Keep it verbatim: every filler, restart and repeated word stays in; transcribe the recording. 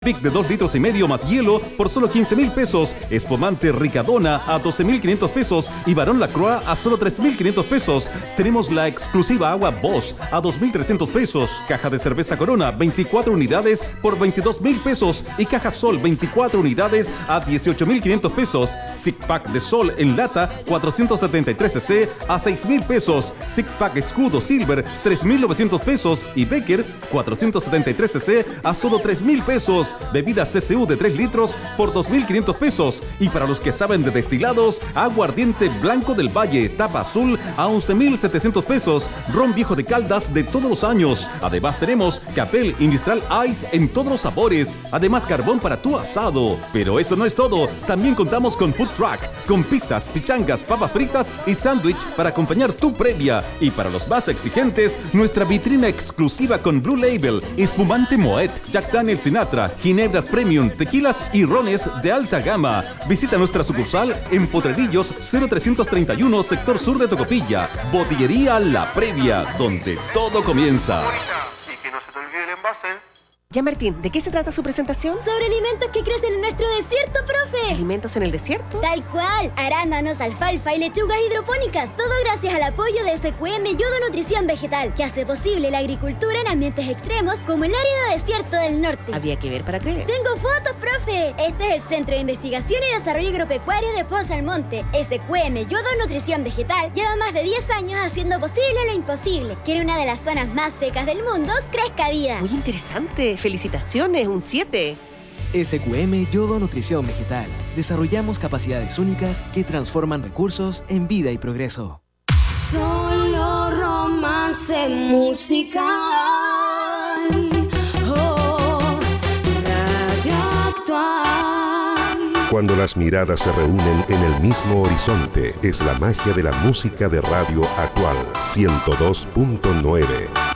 Pic de dos litros y medio más hielo por solo quince mil pesos. Espumante Ricardona a doce mil quinientos pesos. Y Barón Lacroix a solo tres mil quinientos pesos. Tenemos la exclusiva agua Boss a dos mil trescientos pesos. Caja de cerveza Corona veinticuatro unidades por veintidós mil pesos. Y caja Sol veinticuatro unidades a dieciocho mil quinientos pesos. Six Pack de Sol en lata cuatrocientos setenta y tres ce a seis mil pesos. Six Pack Escudo Silver tres mil novecientos pesos. Y Becker cuatrocientos setenta y tres ce a solo tres mil pesos. Bebida C C U de tres litros por dos mil quinientos pesos. Y para los que saben de destilados, aguardiente Blanco del Valle, tapa azul a once mil setecientos pesos. Ron Viejo de Caldas de todos los años. Además tenemos Capel y Mistral Ice en todos los sabores. Además carbón para tu asado. Pero eso no es todo. También contamos con Food Truck, con pizzas, pichangas, papas fritas y sándwich para acompañar tu previa. Y para los más exigentes, nuestra vitrina exclusiva con Blue Label, espumante Moet, Jack Daniel Sinatra, ginebras premium, tequilas y rones de alta gama. Visita nuestra sucursal en Potrerillos cero trescientos treinta y uno, sector sur de Tocopilla. Botillería La Previa, donde todo comienza. Y que no se te olvide el envase. Ya, Martín, ¿de qué se trata su presentación? Sobre alimentos que crecen en nuestro desierto, profe. ¿Alimentos en el desierto? Tal cual. Arándanos, alfalfa y lechugas hidropónicas. Todo gracias al apoyo de S Q M Yodo Nutrición Vegetal, que hace posible la agricultura en ambientes extremos como el árido desierto del norte. Había que ver para creer. Tengo fotos, profe. Este es el Centro de Investigación y Desarrollo Agropecuario de Poza Almonte. S Q M Yodo Nutrición Vegetal lleva más de diez años haciendo posible lo imposible. Que en una de las zonas más secas del mundo crezca vida. Muy interesante. Felicitaciones, un siete. S Q M Yodo Nutrición Vegetal. Desarrollamos capacidades únicas que transforman recursos en vida y progreso. Solo romance musical. Oh, Radio Actual. Cuando las miradas se reúnen en el mismo horizonte, es la magia de la música de Radio Actual ciento dos punto nueve.